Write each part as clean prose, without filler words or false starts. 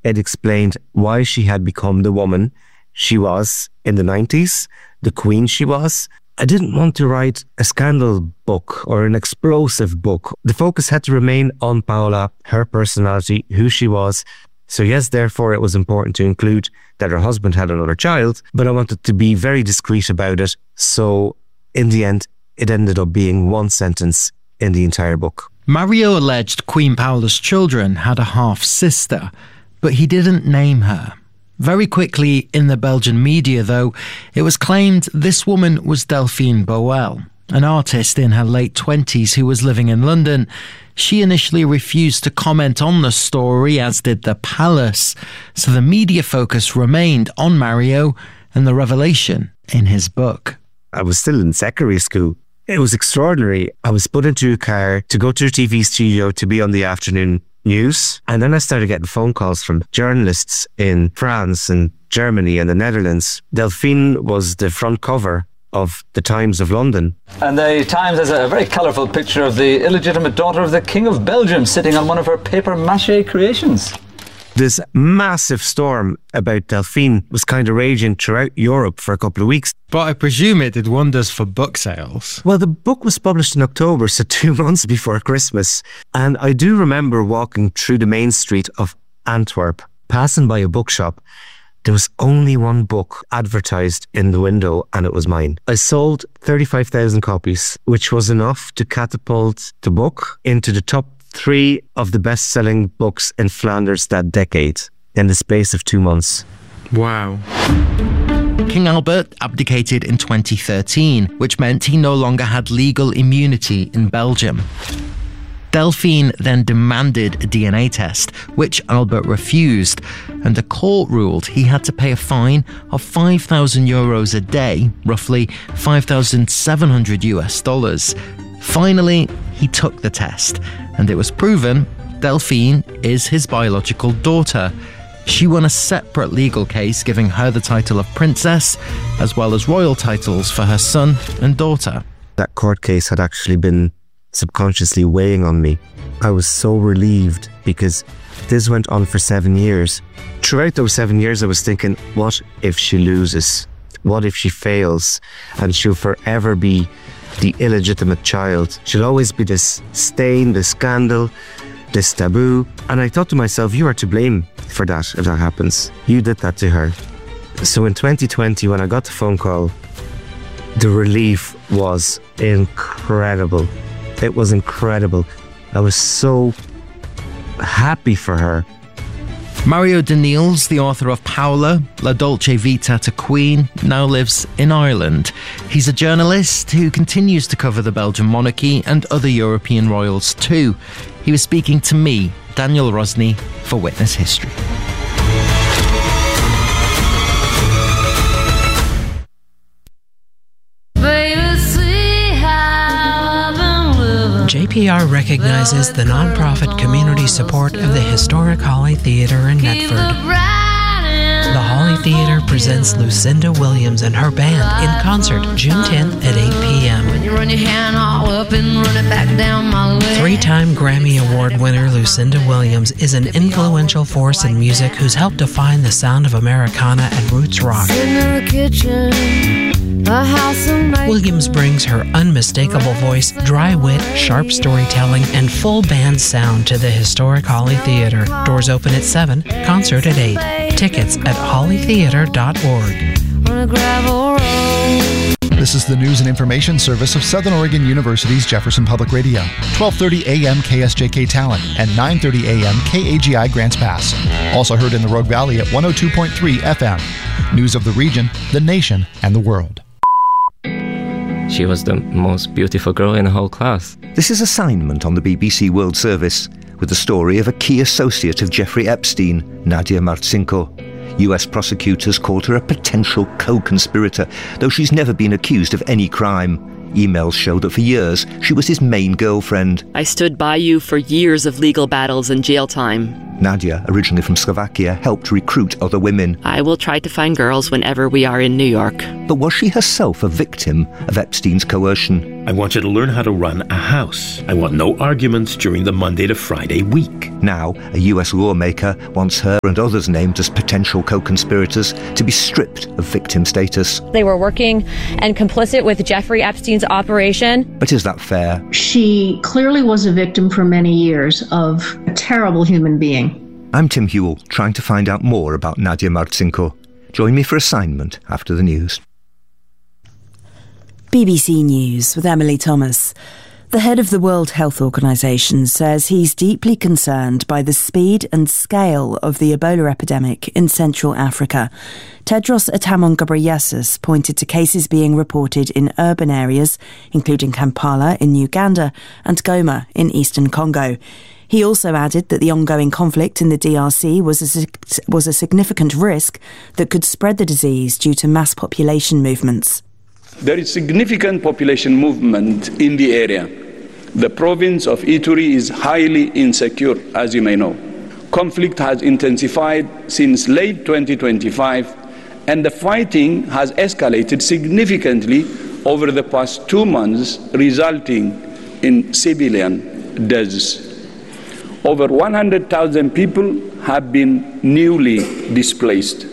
It explained why she had become the woman she was in the 90s, the queen she was. I didn't want to write a scandal book or an explosive book. The focus had to remain on Paola, her personality, who she was. So yes, therefore, it was important to include that her husband had another child, but I wanted to be very discreet about it. So in the end, it ended up being one sentence in the entire book. Mario alleged Queen Paola's children had a half-sister, but he didn't name her. Very quickly in the Belgian media, though, it was claimed this woman was Delphine Boel, an artist in her late 20s who was living in London. She initially refused to comment on the story, as did the palace, so the media focus remained on Mario and the revelation in his book. I was still in secondary school. It was extraordinary. I was put into a car to go to a TV studio to be on the afternoon news. And then I started getting phone calls from journalists in France and Germany and the Netherlands. Delphine was the front cover of the Times of London. And the Times has a very colourful picture of the illegitimate daughter of the King of Belgium sitting on one of her papier-mâché creations. This massive storm about Delphine was kind of raging throughout Europe for a couple of weeks. But I presume it did wonders for book sales. Well, the book was published in October, so 2 months before Christmas. And I do remember walking through the main street of Antwerp, passing by a bookshop. There was only one book advertised in the window, and it was mine. I sold 35,000 copies, which was enough to catapult the book into the top 3 of the best-selling books in Flanders that decade in the space of 2 months. Wow. King Albert abdicated in 2013, which meant he no longer had legal immunity in Belgium. Delphine then demanded a DNA test, which Albert refused, and the court ruled he had to pay a fine of 5,000 euros a day, roughly $5,700 US. Finally, he took the test, and it was proven Delphine is his biological daughter. She won a separate legal case giving her the title of princess, as well as royal titles for her son and daughter. That court case had actually been subconsciously weighing on me. I was so relieved because this went on for 7 years. Throughout those 7 years, I was thinking, what if she loses? What if she fails? And she'll forever be the illegitimate child. She'll always be this stain, this scandal, this taboo. And I thought to myself, you are to blame for that if that happens. You did that to her. So in 2020, when I got the phone call, the relief was incredible. It was incredible. I was so happy for her. Mario Daniels, the author of Paola, La Dolce Vita to Queen, now lives in Ireland. He's a journalist who continues to cover the Belgian monarchy and other European royals too. He was speaking to me, Daniel Rosny, for Witness History. JPR recognizes the non-profit community support of the historic Holly Theatre in Netford. The Holly Theatre presents Lucinda Williams and her band in concert June 10th at 8 p.m. 3-time Grammy Award winner Lucinda Williams is an influential force in music who's helped define the sound of Americana and roots rock. Williams brings her unmistakable voice, dry wit, sharp storytelling, and full band sound to the historic Holly Theatre. Doors open at 7, concert at 8. Tickets at hollytheatre.org. This is the News and Information Service of Southern Oregon University's Jefferson Public Radio. 12:30 a.m. KSJK Talent and 9:30 a.m. KAGI Grants Pass. Also heard in the Rogue Valley at 102.3 FM. News of the region, the nation, and the world. She was the most beautiful girl in the whole class. This is Assignment on the BBC World Service, with the story of a key associate of Jeffrey Epstein, Nadia Marcinko. US prosecutors called her a potential co-conspirator, though she's never been accused of any crime. Emails show that for years she was his main girlfriend. I stood by you for years of legal battles and jail time. Nadia, originally from Slovakia, helped recruit other women. I will try to find girls whenever we are in New York. But was she herself a victim of Epstein's coercion? I want you to learn how to run a house. I want no arguments during the Monday to Friday week. Now, a US lawmaker wants her and others named as potential co-conspirators to be stripped of victim status. They were working and complicit with Jeffrey Epstein's operation. But is that fair? She clearly was a victim for many years of a terrible human being. I'm Tim Hewell, trying to find out more about Nadia Marcinko. Join me for assignment after the news. BBC News with Emily Thomas. The head of the World Health Organization says he's deeply concerned by the speed and scale of the Ebola epidemic in Central Africa. Tedros Adhanom Ghebreyesus pointed to cases being reported in urban areas, including Kampala in Uganda and Goma in eastern Congo. He also added that the ongoing conflict in the DRC was a significant risk that could spread the disease due to mass population movements. There is significant population movement in the area. The province of Ituri is highly insecure, as you may know. Conflict has intensified since late 2025, and the fighting has escalated significantly over the past 2 months, resulting in civilian deaths. Over 100,000 people have been newly displaced.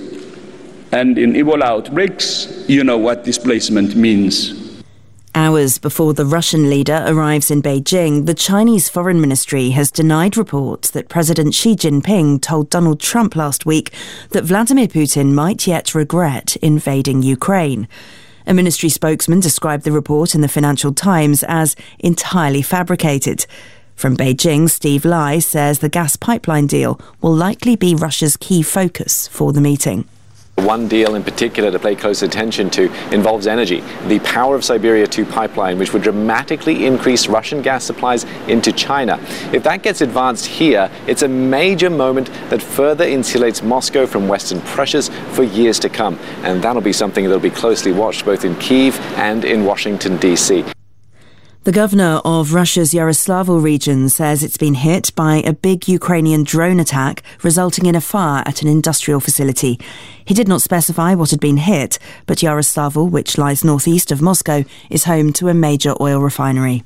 And in Ebola outbreaks, you know what displacement means. Hours before the Russian leader arrives in Beijing, the Chinese Foreign Ministry has denied reports that President Xi Jinping told Donald Trump last week that Vladimir Putin might yet regret invading Ukraine. A ministry spokesman described the report in the Financial Times as entirely fabricated. From Beijing, Steve Lai says the gas pipeline deal will likely be Russia's key focus for the meeting. One deal in particular to pay close attention to involves energy. The Power of Siberia 2 pipeline, which would dramatically increase Russian gas supplies into China. If that gets advanced here, it's a major moment that further insulates Moscow from Western pressures for years to come. And that'll be something that'll be closely watched both in Kyiv and in Washington, D.C. The governor of Russia's Yaroslavl region says it's been hit by a big Ukrainian drone attack, resulting in a fire at an industrial facility. He did not specify what had been hit, but Yaroslavl, which lies northeast of Moscow, is home to a major oil refinery.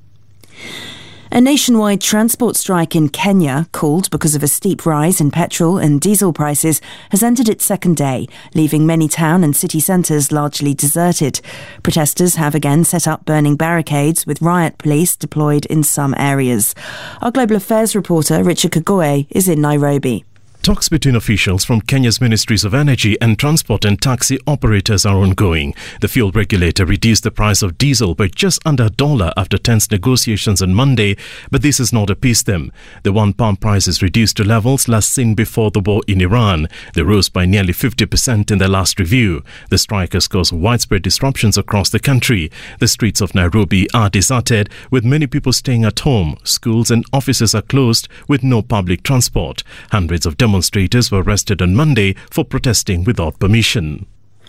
A nationwide transport strike in Kenya, called because of a steep rise in petrol and diesel prices, has entered its second day, leaving many town and city centres largely deserted. Protesters have again set up burning barricades, with riot police deployed in some areas. Our Global Affairs reporter Richard Kagoe is in Nairobi. Talks between officials from Kenya's Ministries of Energy and Transport and taxi operators are ongoing. The fuel regulator reduced the price of diesel by just under $1 after tense negotiations on Monday, but this has not appeased them. The £1 price is reduced to levels last seen before the war in Iran. They rose by nearly 50% in their last review. The strike has caused widespread disruptions across the country. The streets of Nairobi are deserted, with many people staying at home. Schools and offices are closed with no public transport. Hundreds of demonstrators were arrested on Monday for protesting without permission.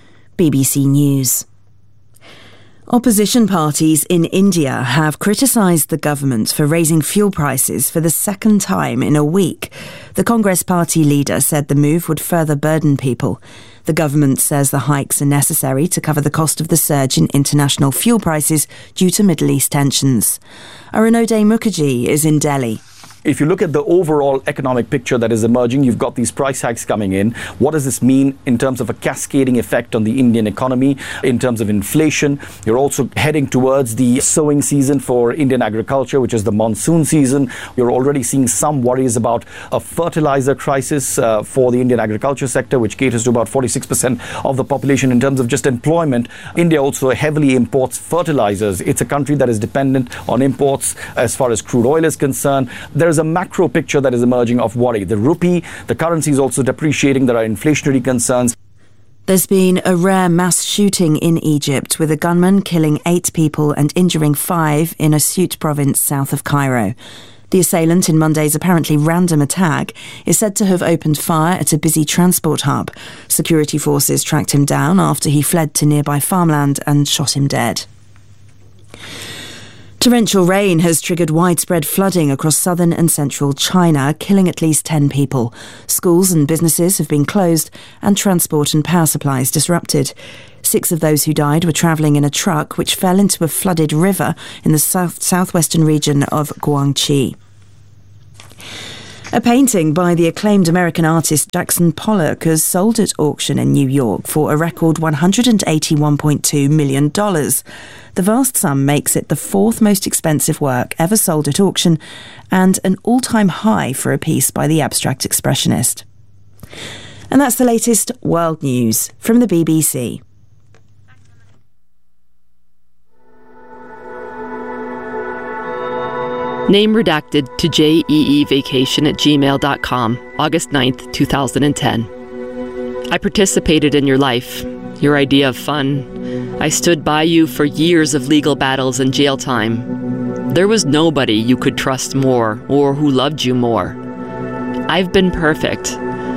BBC News. Opposition parties in India have criticised the government for raising fuel prices for the second time in a week. The Congress party leader said the move would further burden people. The government says the hikes are necessary to cover the cost of the surge in international fuel prices due to Middle East tensions. Arunodai Mukherjee is in Delhi. If you look at the overall economic picture that is emerging, you've got these price hikes coming in. What does this mean in terms of a cascading effect on the Indian economy, in terms of inflation? You're also heading towards the sowing season for Indian agriculture, which is the monsoon season. You're already seeing some worries about a fertilizer crisis for the Indian agriculture sector, which caters to about 46% of the population in terms of just employment. India also heavily imports fertilizers. It's a country that is dependent on imports as far as crude oil is concerned. There is a macro picture that is emerging of worry. The rupee, the currency is also depreciating. There are inflationary concerns. There's been a rare mass shooting in Egypt, with a gunman killing 8 people and injuring 5 in Asyut province south of Cairo. The assailant in Monday's apparently random attack is said to have opened fire at a busy transport hub. Security forces tracked him down after he fled to nearby farmland and shot him dead. Torrential rain has triggered widespread flooding across southern and central China, killing at least 10 people. Schools and businesses have been closed and transport and power supplies disrupted. 6 of those who died were travelling in a truck which fell into a flooded river in the southwestern region of Guangxi. A painting by the acclaimed American artist Jackson Pollock has sold at auction in New York for a record $181.2 million. The vast sum makes it the 4th most expensive work ever sold at auction and an all-time high for a piece by the abstract expressionist. And that's the latest world news from the BBC. Name redacted to jeevacation@gmail.com, August 9th, 2010. I participated in your life, your idea of fun. I stood by you for years of legal battles and jail time. There was nobody you could trust more or who loved you more. I've been perfect.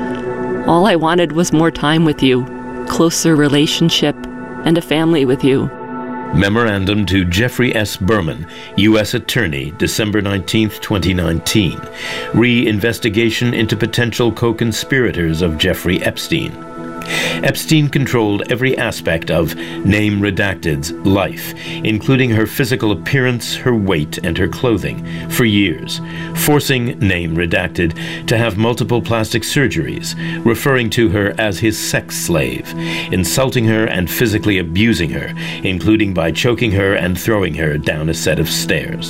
All I wanted was more time with you, closer relationship, and a family with you. Memorandum to Jeffrey S. Berman, U.S. Attorney, December 19, 2019. Re-investigation into potential co-conspirators of Jeffrey Epstein. Epstein controlled every aspect of Name Redacted's life, including her physical appearance, her weight, and her clothing, for years, forcing Name Redacted to have multiple plastic surgeries, referring to her as his sex slave, insulting her and physically abusing her, including by choking her and throwing her down a set of stairs.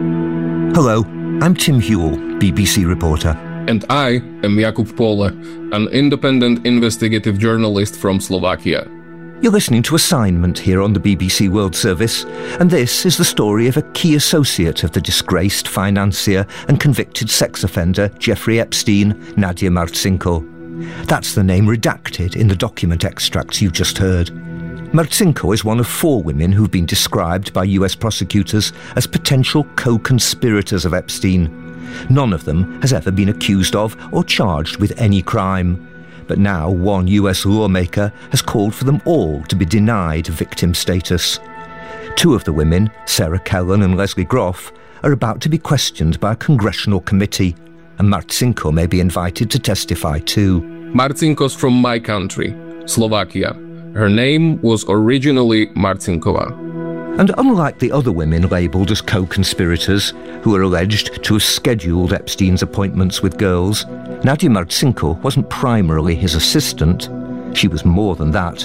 Hello, I'm Tim Hewell, BBC reporter. And I am Jakub Pole, an independent investigative journalist from Slovakia. You're listening to Assignment here on the BBC World Service, and this is the story of a key associate of the disgraced financier and convicted sex offender Jeffrey Epstein, Nadia Marcinko. That's the name redacted in the document extracts you just heard. Marcinko is one of 4 women who've been described by US prosecutors as potential co-conspirators of Epstein. None of them has ever been accused of or charged with any crime. But now one US lawmaker has called for them all to be denied victim status. 2 of the women, Sarah Kellen and Leslie Groff, are about to be questioned by a congressional committee, and Marcinko may be invited to testify too. Marcinko's from my country, Slovakia. Her name was originally Marcinkova. And unlike the other women labelled as co-conspirators, who are alleged to have scheduled Epstein's appointments with girls, Nadia Marcinko wasn't primarily his assistant. She was more than that.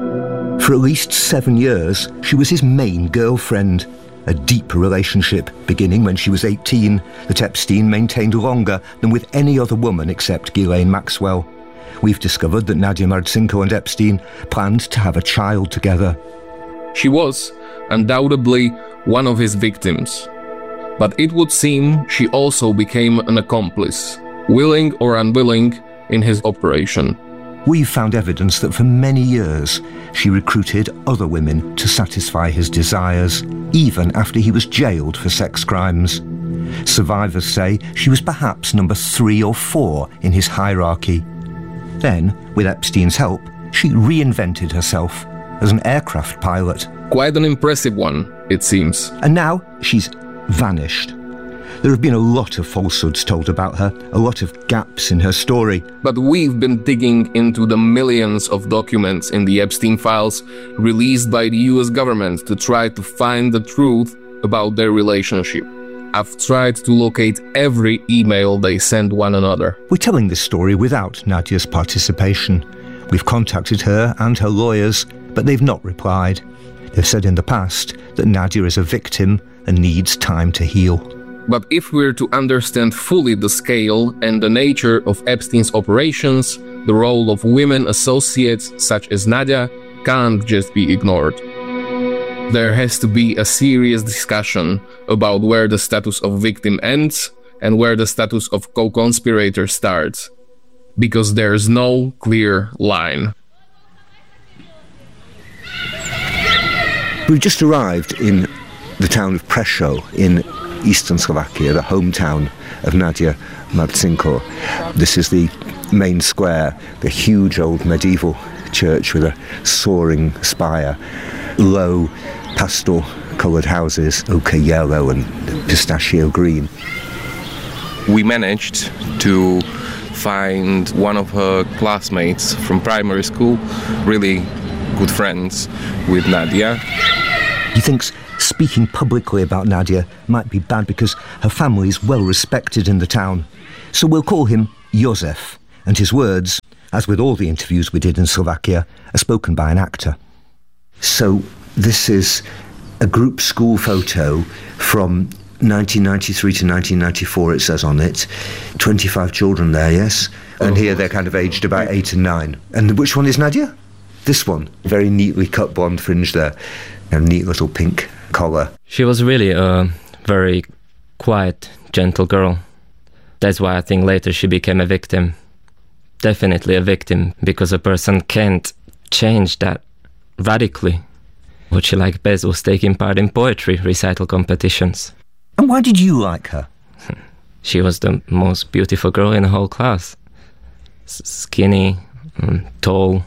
For at least 7 years, she was his main girlfriend. A deep relationship, beginning when she was 18, that Epstein maintained longer than with any other woman except Ghislaine Maxwell. We've discovered that Nadia Marcinko and Epstein planned to have a child together. She was undoubtedly one of his victims. But it would seem she also became an accomplice, willing or unwilling, in his operation. We've found evidence that for many years she recruited other women to satisfy his desires, even after he was jailed for sex crimes. Survivors say she was perhaps number 3 or 4 in his hierarchy. Then, with Epstein's help, she reinvented herself as an aircraft pilot. Quite an impressive one, it seems. And now she's vanished. There have been a lot of falsehoods told about her, a lot of gaps in her story. But we've been digging into the millions of documents in the Epstein files released by the US government to try to find the truth about their relationship. I've tried to locate every email they sent one another. We're telling this story without Nadia's participation. We've contacted her and her lawyers, but they've not replied. They've said in the past that Nadia is a victim and needs time to heal. But if we're to understand fully the scale and the nature of Epstein's operations, the role of women associates such as Nadia can't just be ignored. There has to be a serious discussion about where the status of victim ends and where the status of co-conspirator starts, because there's no clear line. We've just arrived in the town of Prešov in eastern Slovakia, the hometown of Nadia Marcinko. This is the main square, the huge old medieval church with a soaring spire, low pastel coloured houses, ochre yellow and pistachio green. We managed to find one of her classmates from primary school, really good friends with Nadia. He thinks speaking publicly about Nadia might be bad because her family is well respected in the town. So we'll call him Josef, and his words, as with all the interviews we did in Slovakia, are spoken by an actor. So this is a group school photo from 1993 to 1994, it says on it. 25 children there, yes? And here they're kind of aged about 8 and 9. And which one is Nadia? This one. Very neatly cut blonde fringe there. A neat little pink collar. She was really a very quiet, gentle girl. That's why I think later she became a victim. Definitely a victim, because a person can't change that radically. What she liked best was taking part in poetry recital competitions. And why did you like her? She was the most beautiful girl in the whole class. Skinny, tall,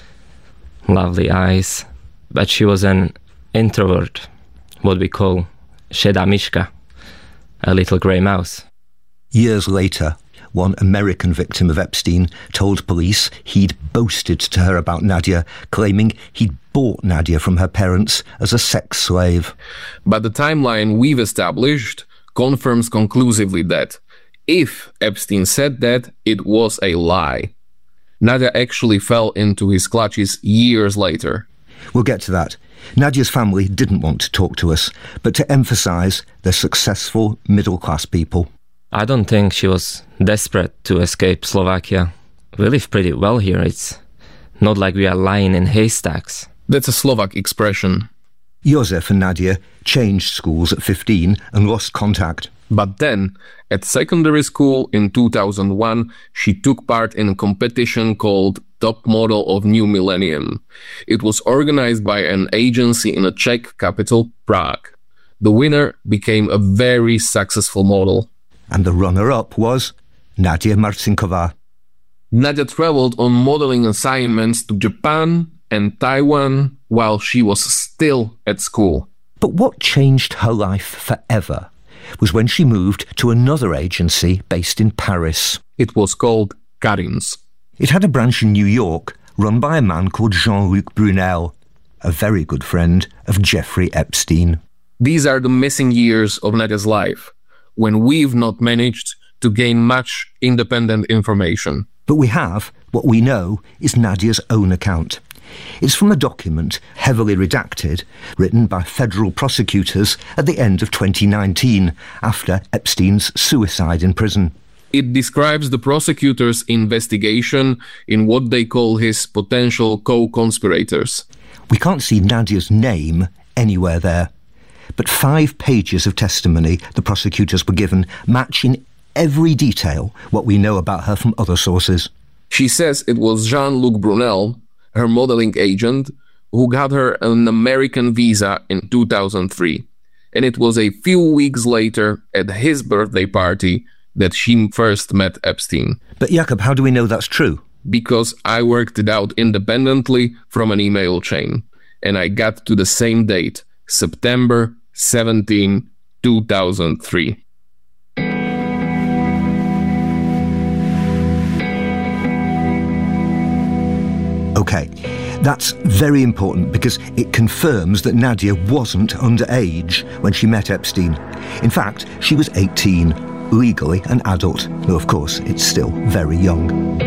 lovely eyes. But she was an introvert, what we call šedá myška, a little grey mouse. Years later, one American victim of Epstein told police he'd boasted to her about Nadia, claiming he'd bought Nadia from her parents as a sex slave. But the timeline we've established confirms conclusively that if Epstein said that, it was a lie. Nadia actually fell into his clutches years later. We'll get to that. Nadia's family didn't want to talk to us, but to emphasise they're successful middle-class people. I don't think she was desperate to escape Slovakia. We live pretty well here. It's not like we are lying in haystacks. That's a Slovak expression. Josef and Nadia changed schools at 15 and lost contact. But then, at secondary school in 2001, she took part in a competition called Top Model of New Millennium. It was organized by an agency in the Czech capital, Prague. The winner became a very successful model. And the runner-up was Nadia Marcinková. Nadia traveled on modeling assignments to Japan and Taiwan while she was still at school. But what changed her life forever was when she moved to another agency based in Paris. It was called Karin's. It had a branch in New York, run by a man called Jean-Luc Brunel, a very good friend of Jeffrey Epstein. These are the missing years of Nadia's life, when we've not managed to gain much independent information. But we have, what we know, is Nadia's own account. It's from a document, heavily redacted, written by federal prosecutors at the end of 2019, after Epstein's suicide in prison. It describes the prosecutor's investigation in what they call his potential co-conspirators. We can't see Nadia's name anywhere there. But 5 pages of testimony the prosecutors were given match in every detail what we know about her from other sources. She says it was Jean-Luc Brunel, her modeling agent, who got her an American visa in 2003. And it was a few weeks later, at his birthday party, that she first met Epstein. But Jakub, how do we know that's true? Because I worked it out independently from an email chain. And I got to the same date, September 17, 2003. Okay, that's very important because it confirms that Nadia wasn't underage when she met Epstein. In fact, she was 18, legally an adult, though of course it's still very young.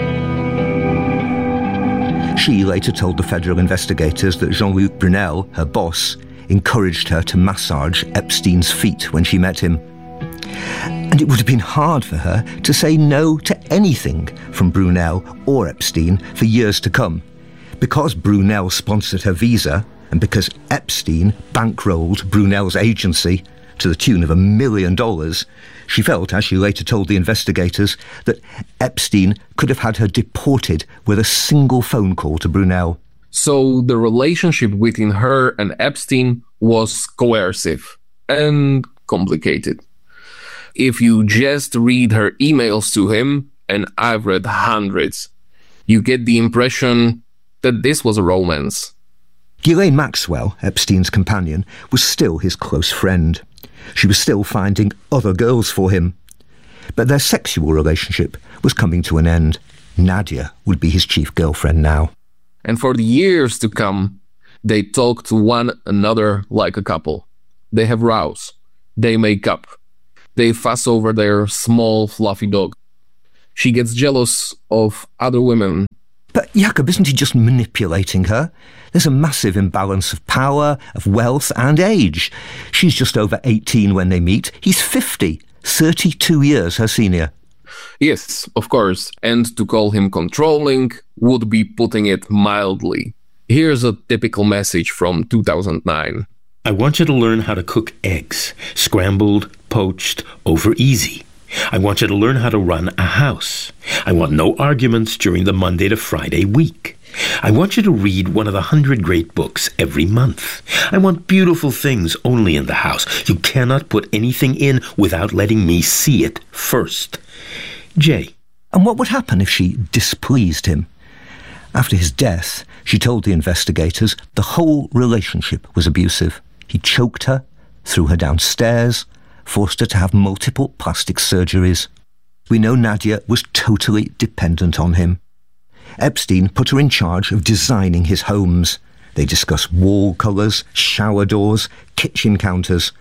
She later told the federal investigators that Jean-Luc Brunel, her boss, encouraged her to massage Epstein's feet when she met him. And it would have been hard for her to say no to anything from Brunel or Epstein for years to come. Because Brunel sponsored her visa, and because Epstein bankrolled Brunel's agency to the tune of $1 million, she felt, as she later told the investigators, that Epstein could have had her deported with a single phone call to Brunel. So the relationship between her and Epstein was coercive and complicated. If you just read her emails to him, and I've read hundreds, you get the impression that this was a romance. Ghislaine Maxwell, Epstein's companion, was still his close friend. She was still finding other girls for him. But their sexual relationship was coming to an end. Nadia would be his chief girlfriend now. And for the years to come, they talk to one another like a couple. They have rows. They make up. They fuss over their small, fluffy dog. She gets jealous of other women. But Jakob, isn't he just manipulating her? There's a massive imbalance of power, of wealth and age. She's just over 18 when they meet. He's 50, 32 years her senior. Yes, of course, and to call him controlling would be putting it mildly. Here's a typical message from 2009. I want you to learn how to cook eggs, scrambled, poached, over easy. I want you to learn how to run a house. I want no arguments during the Monday to Friday week. I want you to read one of the 100 great books every month. I want beautiful things only in the house. You cannot put anything in without letting me see it first. Jay. And what would happen if she displeased him? After his death, she told the investigators the whole relationship was abusive. He choked her, threw her downstairs, forced her to have multiple plastic surgeries. We know Nadia was totally dependent on him. Epstein put her in charge of designing his homes. They discuss wall colours, shower doors, kitchen counters.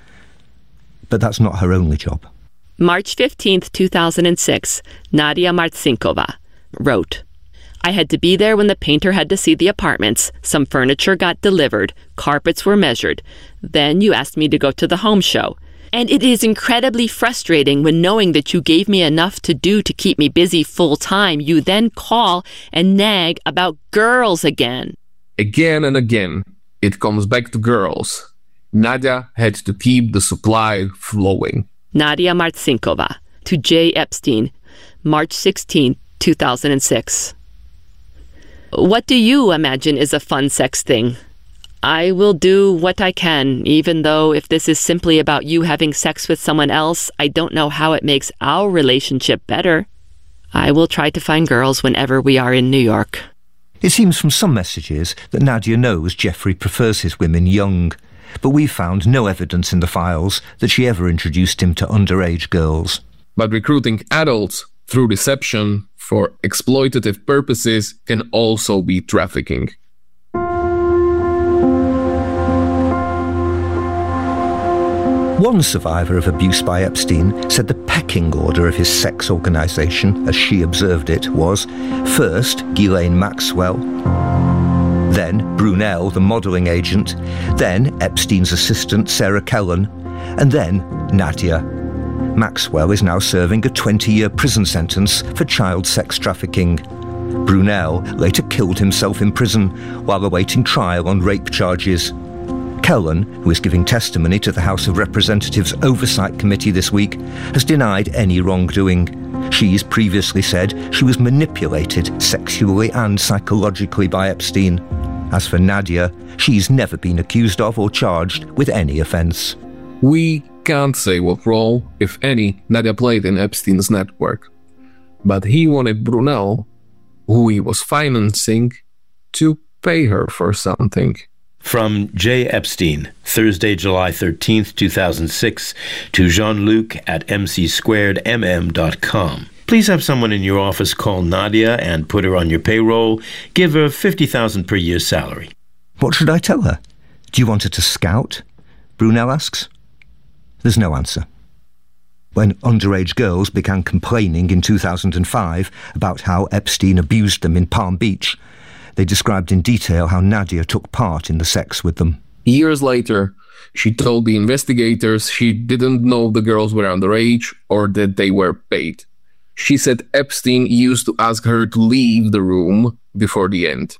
But that's not her only job. March 15th, 2006, Nadia Martsinkova wrote, I had to be there when the painter had to see the apartments. Some furniture got delivered. Carpets were measured. Then you asked me to go to the home show. And it is incredibly frustrating when knowing that you gave me enough to do to keep me busy full time, you then call and nag about girls again. Again and again, it comes back to girls. Nadia had to keep the supply flowing. Nadia Martsinkova to J. Epstein, March 16, 2006. What do you imagine is a fun sex thing? I will do what I can, even though if this is simply about you having sex with someone else, I don't know how it makes our relationship better. I will try to find girls whenever we are in New York. It seems from some messages that Nadia knows Jeffrey prefers his women young, but we found no evidence in the files that she ever introduced him to underage girls. But recruiting adults through deception for exploitative purposes can also be trafficking. One survivor of abuse by Epstein said the pecking order of his sex organisation, as she observed it, was first Ghislaine Maxwell, then Brunel, the modelling agent, then Epstein's assistant Sarah Kellen, and then Nadia. Maxwell is now serving a 20-year prison sentence for child sex trafficking. Brunel later killed himself in prison while awaiting trial on rape charges. Kellen, who is giving testimony to the House of Representatives Oversight Committee this week, has denied any wrongdoing. She's previously said she was manipulated sexually and psychologically by Epstein. As for Nadia, she's never been accused of or charged with any offence. We can't say what role, if any, Nadia played in Epstein's network. But he wanted Brunel, who he was financing, to pay her for something. From J. Epstein, Thursday, July 13th, 2006, to Jean-Luc at mcsquaredmm.com. Please have someone in your office call Nadia and put her on your payroll. Give her $50,000 per year salary. What should I tell her? Do you want her to scout? Brunel asks. There's no answer. When underage girls began complaining in 2005 about how Epstein abused them in Palm Beach, they described in detail how Nadia took part in the sex with them. Years later, she told the investigators she didn't know the girls were underage or that they were paid. She said Epstein used to ask her to leave the room before the end.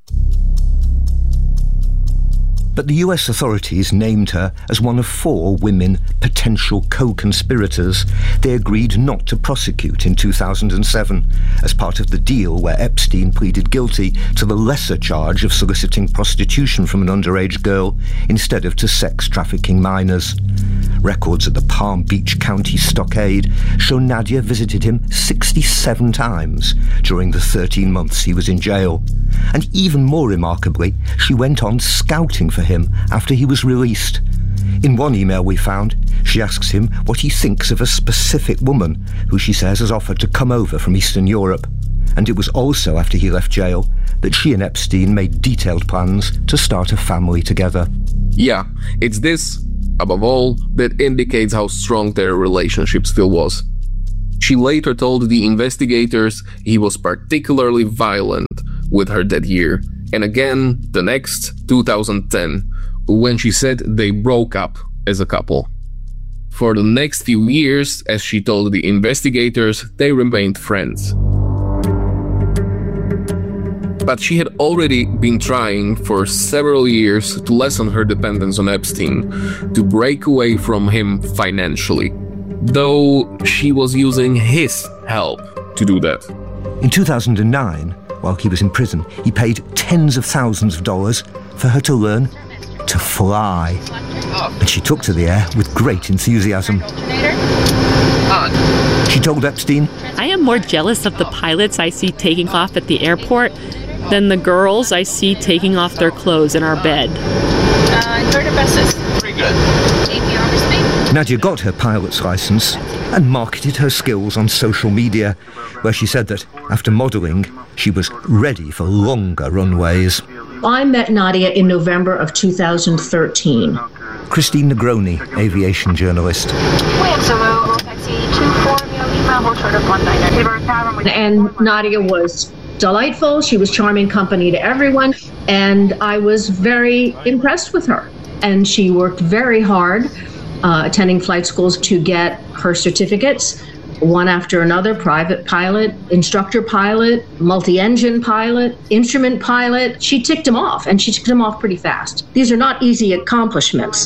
But the US authorities named her as one of 4 women potential co-conspirators they agreed not to prosecute in 2007 as part of the deal where Epstein pleaded guilty to the lesser charge of soliciting prostitution from an underage girl instead of to sex trafficking minors. Records at the Palm Beach County Stockade show Nadia visited him 67 times during the 13 months he was in jail. And even more remarkably, she went on scouting for him after he was released. In one email we found, she asks him what he thinks of a specific woman who she says has offered to come over from Eastern Europe. And it was also after he left jail that she and Epstein made detailed plans to start a family together. Yeah, it's this, above all, that indicates how strong their relationship still was. She later told the investigators he was particularly violent with her that year, and again the next, 2010, when she said they broke up as a couple. For the next few years, as she told the investigators, they remained friends. But she had already been trying for several years to lessen her dependence on Epstein, to break away from him financially, though she was using his help to do that. In 2009, while he was in prison, he paid tens of thousands of dollars for her to learn to fly. And she took to the air with great enthusiasm. She told Epstein, I am more jealous of the pilots I see taking off at the airport than the girls I see taking off their clothes in our bed. Pretty good. Nadia got her pilot's license and marketed her skills on social media, where she said that after modelling, she was ready for longer runways. I met Nadia in November of 2013. Christine Negroni, aviation journalist. And Nadia was delightful. She was charming company to everyone, and I was very impressed with her. And she worked very hard, attending flight schools to get her certificates, one after another: private pilot, instructor pilot, multi-engine pilot, instrument pilot. She ticked them off, and she ticked them off pretty fast. These are not easy accomplishments.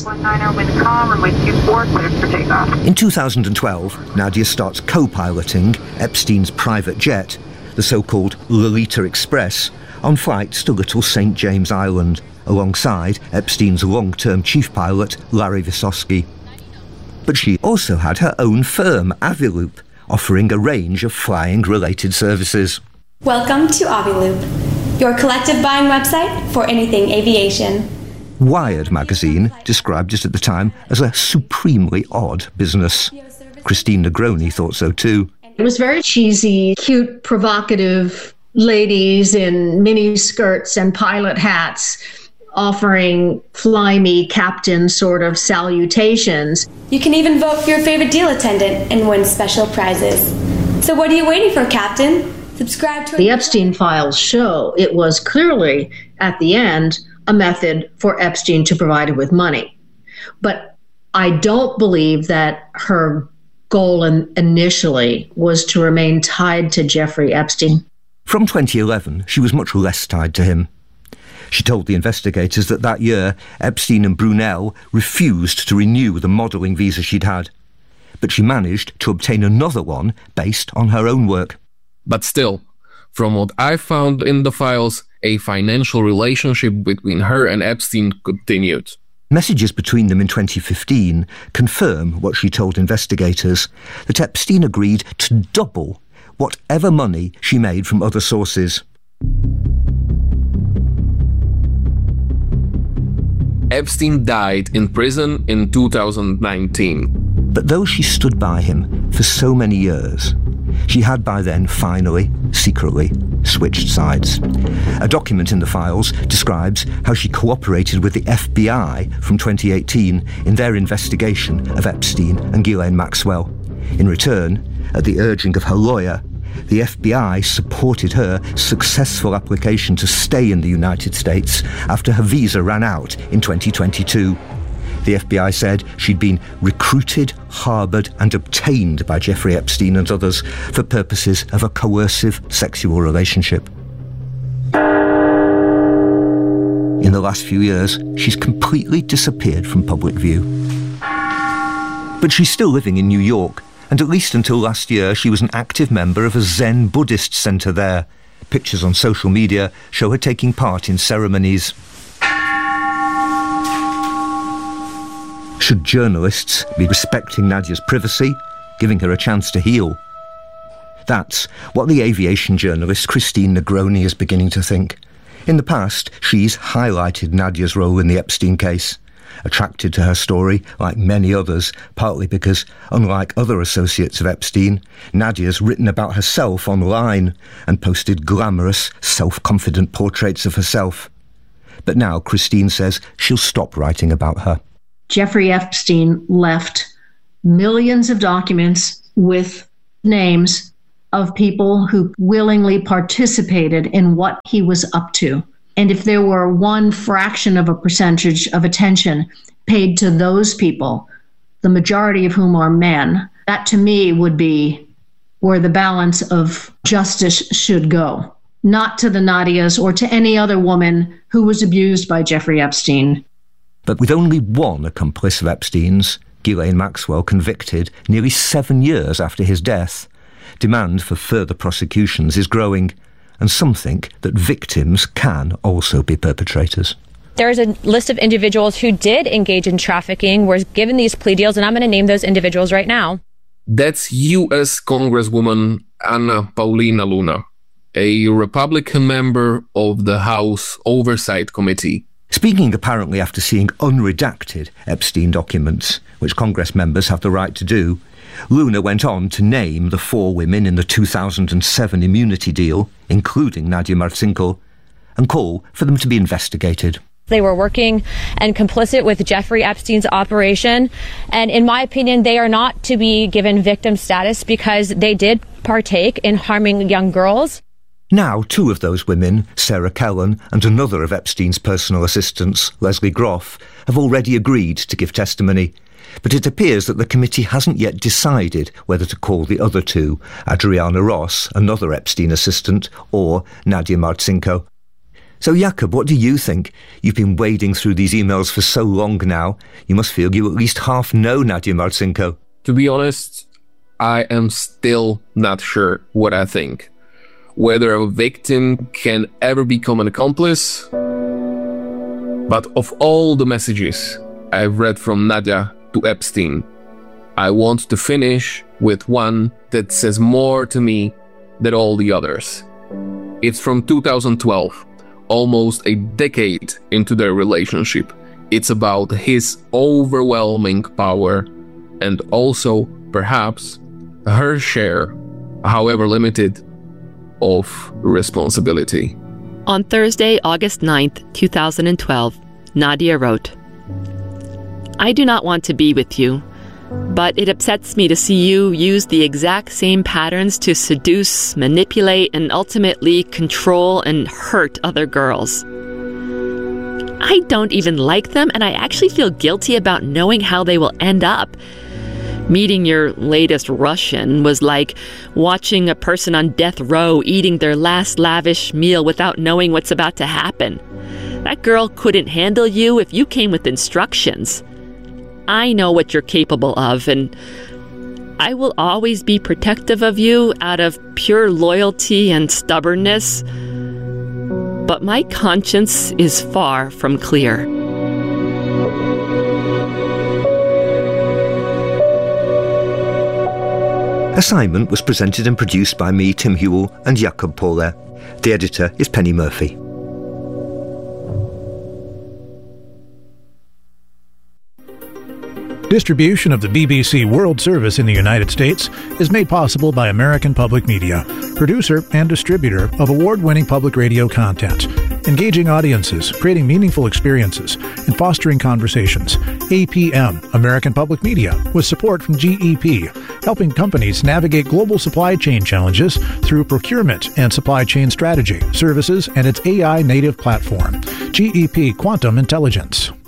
In 2012, Nadia starts co-piloting Epstein's private jet, the so-called Lolita Express, on flights to Little St. James Island, alongside Epstein's long-term chief pilot, Larry Vysotsky. But she also had her own firm, Aviloop, offering a range of flying-related services. Welcome to Aviloop, your collective buying website for anything aviation. Wired magazine described it at the time as a supremely odd business. Christine Negroni thought so too. It was very cheesy, cute, provocative ladies in mini skirts and pilot hats offering fly me captain sort of salutations. You can even vote for your favorite deal attendant and win special prizes. So what are you waiting for, Captain? Subscribe to the Epstein Files show. It was clearly, at the end, a method for Epstein to provide her with money. But I don't believe that her goal initially was to remain tied to Jeffrey Epstein. From 2011, she was much less tied to him. She told the investigators that year, Epstein and Brunel refused to renew the modelling visa she'd had. But she managed to obtain another one based on her own work. But still, from what I found in the files, a financial relationship between her and Epstein continued. Messages between them in 2015 confirm what she told investigators, that Epstein agreed to double whatever money she made from other sources. Epstein died in prison in 2019. But though she stood by him for so many years, she had by then finally, secretly, switched sides. A document in the files describes how she cooperated with the FBI from 2018 in their investigation of Epstein and Ghislaine Maxwell. In return, at the urging of her lawyer, the FBI supported her successful application to stay in the United States after her visa ran out in 2022. The FBI said she'd been recruited, harboured and obtained by Jeffrey Epstein and others for purposes of a coercive sexual relationship. In the last few years, she's completely disappeared from public view. But she's still living in New York, and at least until last year, she was an active member of a Zen Buddhist centre there. Pictures on social media show her taking part in ceremonies. Should journalists be respecting Nadia's privacy, giving her a chance to heal? That's what the aviation journalist Christine Negroni is beginning to think. In the past, she's highlighted Nadia's role in the Epstein case, attracted to her story like many others, partly because, unlike other associates of Epstein, Nadia's written about herself online and posted glamorous, self-confident portraits of herself. But now Christine says she'll stop writing about her. Jeffrey Epstein left millions of documents with names of people who willingly participated in what he was up to. And if there were one fraction of a percentage of attention paid to those people, the majority of whom are men, that to me would be where the balance of justice should go. Not to the Nadias or to any other woman who was abused by Jeffrey Epstein. But with only one accomplice of Epstein's, Ghislaine Maxwell, convicted nearly 7 years after his death, demand for further prosecutions is growing, and some think that victims can also be perpetrators. There is a list of individuals who did engage in trafficking, were given these plea deals, and I'm going to name those individuals right now. That's U.S. Congresswoman Anna Paulina Luna, a Republican member of the House Oversight Committee. Speaking apparently after seeing unredacted Epstein documents, which Congress members have the right to do, Luna went on to name the 4 women in the 2007 immunity deal, including Nadia Marcinko, and call for them to be investigated. They were working and complicit with Jeffrey Epstein's operation, and in my opinion, they are not to be given victim status because they did partake in harming young girls. Now, 2 of those women, Sarah Kellen and another of Epstein's personal assistants, Leslie Groff, have already agreed to give testimony. But it appears that the committee hasn't yet decided whether to call the other 2, Adriana Ross, another Epstein assistant, or Nadia Marcinko. So, Jakob, what do you think? You've been wading through these emails for so long now. You must feel you at least half know Nadia Marcinko. To be honest, I am still not sure what I think. Whether a victim can ever become an accomplice. But of all the messages I've read from Nadia to Epstein, I want to finish with one that says more to me than all the others. It's from 2012, almost a decade into their relationship. It's about his overwhelming power and also, perhaps, her share, however limited, of responsibility. On Thursday, August 9th, 2012, Nadia wrote, I do not want to be with you, but it upsets me to see you use the exact same patterns to seduce, manipulate, and ultimately control and hurt other girls. I don't even like them, and I actually feel guilty about knowing how they will end up. Meeting your latest Russian was like watching a person on death row eating their last lavish meal without knowing what's about to happen. That girl couldn't handle you if you came with instructions. I know what you're capable of, and I will always be protective of you out of pure loyalty and stubbornness. But my conscience is far from clear. Assignment was presented and produced by me, Tim Hewell, and Jakob Pauler. The editor is Penny Murphy. Distribution of the BBC World Service in the United States is made possible by American Public Media, producer and distributor of award-winning public radio content, engaging audiences, creating meaningful experiences, and fostering conversations. APM, American Public Media, with support from GEP, helping companies navigate global supply chain challenges through procurement and supply chain strategy, services, and its AI-native platform, GEP Quantum Intelligence.